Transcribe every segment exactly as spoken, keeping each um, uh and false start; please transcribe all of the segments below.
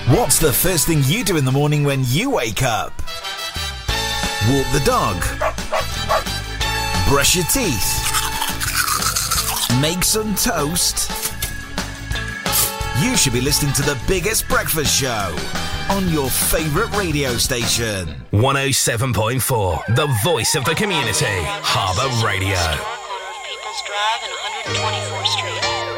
What's the first thing you do in the morning when you wake up? Walk the dog. Brush your teeth. Make some toast. You should be listening to the biggest breakfast show on your favourite radio station. one oh seven point four, the voice of the community. Harbour Radio. Corner of People's Drive and one hundred twenty-fourth Street.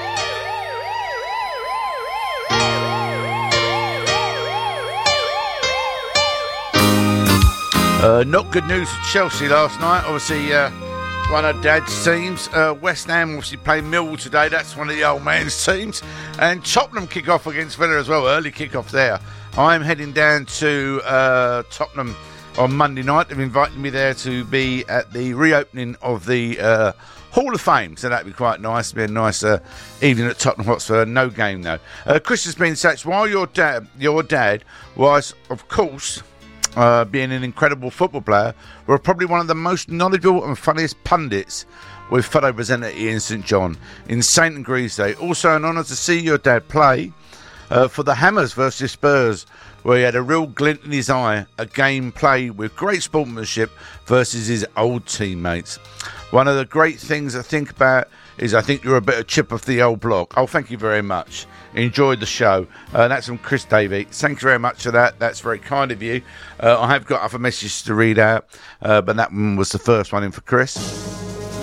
Uh, not good news for Chelsea last night. Obviously, uh, one of Dad's teams. Uh, West Ham obviously playing Millwall today. That's one of the old man's teams. And Tottenham kick off against Villa as well. Early kick off there. I'm heading down to uh, Tottenham on Monday night. They've invited me there to be at the reopening of the uh, Hall of Fame. So that'd be quite nice. It'll be a nice uh, evening at Tottenham Hotspur. No game though. Uh, Chris has been such. While your dad, your dad was, of course, Uh, being an incredible football player, were probably one of the most knowledgeable and funniest pundits with fellow presenter Ian Saint John in Saint and Greaves Day. Also an honour to see your dad play uh, for the Hammers versus Spurs, where he had a real glint in his eye, a game played with great sportsmanship versus his old teammates. One of the great things I think about is I think you're a bit of chip off the old block. Oh, thank you very much. Enjoyed the show. Uh, that's from Chris Davey. Thank you very much for that. That's very kind of you. Uh, I have got other messages to read out, uh, but that one was the first one in for Chris.